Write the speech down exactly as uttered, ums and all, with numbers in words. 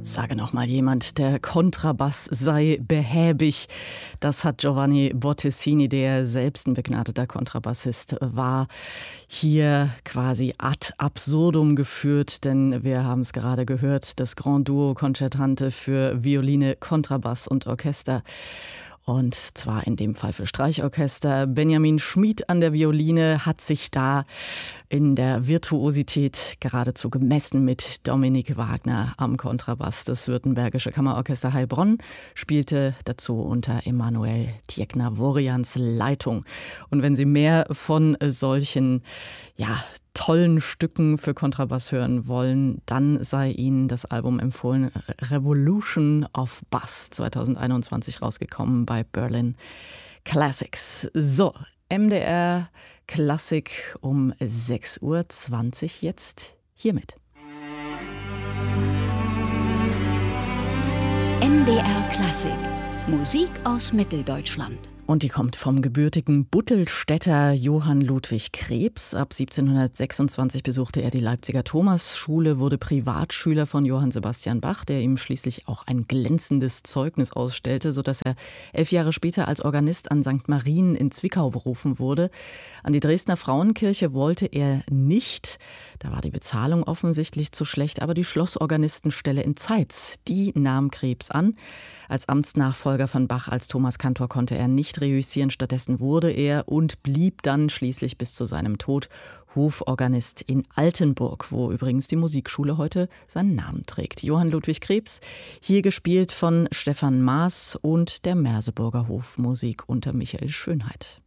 Sage noch mal jemand, der Kontrabass sei behäbig. Das hat Giovanni Bottesini, der selbst ein begnadeter Kontrabassist war, hier quasi ad absurdum geführt. Denn wir haben es gerade gehört, das Grand Duo Concertante für Violine, Kontrabass und Orchester. Und zwar in dem Fall für Streichorchester. Benjamin Schmid an der Violine hat sich da in der Virtuosität geradezu gemessen mit Dominik Wagner am Kontrabass. Das Württembergische Kammerorchester Heilbronn spielte dazu unter Emanuel Tjeknavorians Leitung. Und wenn Sie mehr von solchen, ja, tollen Stücken für Kontrabass hören wollen, dann sei Ihnen das Album empfohlen. Revolution of Bass, zwanzig einundzwanzig rausgekommen bei Berlin Classics. So, M D R Klassik um sechs Uhr zwanzig jetzt hiermit. M D R Klassik, Musik aus Mitteldeutschland. Und die kommt vom gebürtigen Buttelstädter Johann Ludwig Krebs. Ab siebzehnhundertsechsundzwanzig besuchte er die Leipziger Thomasschule, wurde Privatschüler von Johann Sebastian Bach, der ihm schließlich auch ein glänzendes Zeugnis ausstellte, sodass er elf Jahre später als Organist an Sankt Marien in Zwickau berufen wurde. An die Dresdner Frauenkirche wollte er nicht. Da war die Bezahlung offensichtlich zu schlecht, aber die Schlossorganistenstelle in Zeitz, die nahm Krebs an. Als Amtsnachfolger von Bach als Thomaskantor konnte er nicht reüssieren. Stattdessen wurde er und blieb dann schließlich bis zu seinem Tod Hoforganist in Altenburg, wo übrigens die Musikschule heute seinen Namen trägt. Johann Ludwig Krebs, hier gespielt von Stefan Maas und der Merseburger Hofmusik unter Michael Schönheit.